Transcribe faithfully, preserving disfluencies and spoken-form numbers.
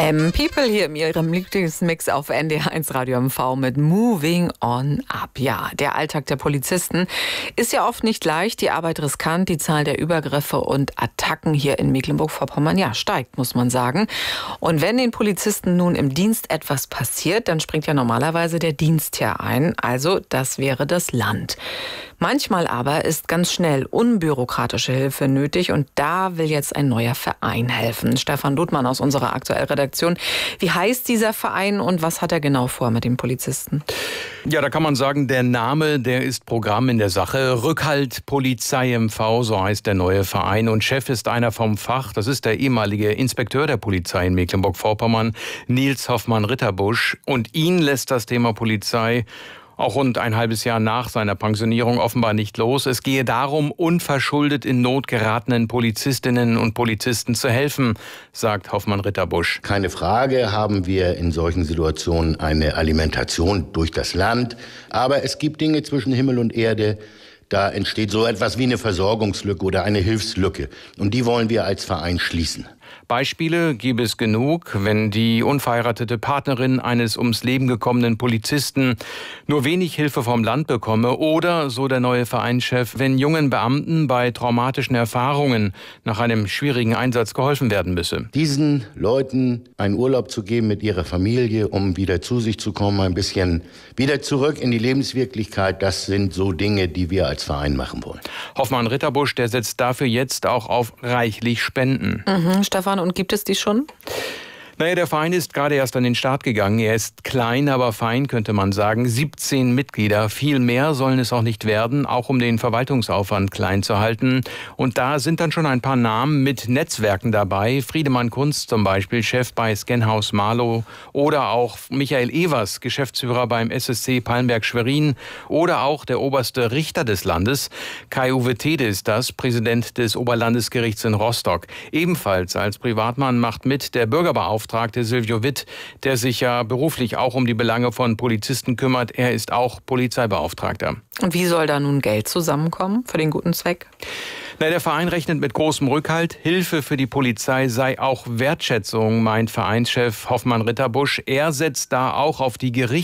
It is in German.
Ähm, People hier in ihrem Lieblingsmix auf N D R eins Radio M V mit Moving On Up. Ja, der Alltag der Polizisten ist ja oft nicht leicht, die Arbeit riskant, die Zahl der Übergriffe und Attacken hier in Mecklenburg-Vorpommern, ja, steigt, muss man sagen. Und wenn den Polizisten nun im Dienst etwas passiert, dann springt ja normalerweise der Dienstherr ein, also das wäre das Land. Manchmal aber ist ganz schnell unbürokratische Hilfe nötig und da will jetzt ein neuer Verein helfen. Stefan Ludmann aus unserer Aktuellredaktion. Wie heißt dieser Verein und was hat er genau vor mit den Polizisten? Ja, da kann man sagen, der Name, der ist Programm in der Sache. Rückhalt Polizei M V, so heißt der neue Verein. Und Chef ist einer vom Fach. Das ist der ehemalige Inspekteur der Polizei in Mecklenburg-Vorpommern, Nils Hoffmann-Ritterbusch. Und ihn lässt das Thema Polizei auch rund ein halbes Jahr nach seiner Pensionierung offenbar nicht los. Es gehe darum, unverschuldet in Not geratenen Polizistinnen und Polizisten zu helfen, sagt Hoffmann-Ritterbusch. Keine Frage haben wir in solchen Situationen eine Alimentation durch das Land. Aber es gibt Dinge zwischen Himmel und Erde, da entsteht so etwas wie eine Versorgungslücke oder eine Hilfslücke. Und die wollen wir als Verein schließen. Beispiele gäbe es genug, wenn die unverheiratete Partnerin eines ums Leben gekommenen Polizisten nur wenig Hilfe vom Land bekomme oder, so der neue Vereinschef, wenn jungen Beamten bei traumatischen Erfahrungen nach einem schwierigen Einsatz geholfen werden müsse. Diesen Leuten einen Urlaub zu geben mit ihrer Familie, um wieder zu sich zu kommen, ein bisschen wieder zurück in die Lebenswirklichkeit, das sind so Dinge, die wir als Verein machen wollen. Hoffmann-Ritterbusch, der setzt dafür jetzt auch auf reichlich Spenden. Mhm, Stefan, und gibt es die schon? Naja, der Verein ist gerade erst an den Start gegangen. Er ist klein, aber fein, könnte man sagen. siebzehn Mitglieder. Viel mehr sollen es auch nicht werden, auch um den Verwaltungsaufwand klein zu halten. Und da sind dann schon ein paar Namen mit Netzwerken dabei. Friedemann Kunz zum Beispiel, Chef bei Scanhaus Marlow. Oder auch Michael Evers, Geschäftsführer beim S S C Palmberg-Schwerin. Oder auch der oberste Richter des Landes, Kai-Uwe Tede ist das, Präsident des Oberlandesgerichts in Rostock. Ebenfalls als Privatmann macht mit der Bürgerbeauftragte Silvio Witt, der sich ja beruflich auch um die Belange von Polizisten kümmert. Er ist auch Polizeibeauftragter. Und wie soll da nun Geld zusammenkommen für den guten Zweck? Na, der Verein rechnet mit großem Rückhalt. Hilfe für die Polizei sei auch Wertschätzung, meint Vereinschef Hoffmann-Ritterbusch. Er setzt da auch auf die Gerichte.